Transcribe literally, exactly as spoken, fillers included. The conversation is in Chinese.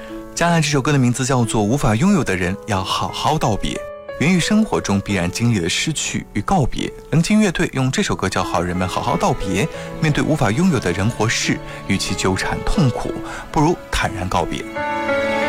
加兰这首歌的名字叫做《无法拥有的人要好好道别》，源于生活中必然经历的失去与告别。冷清乐队用这首歌叫好人们好好道别，面对无法拥有的人或事，与其纠缠痛苦，不如坦然告别。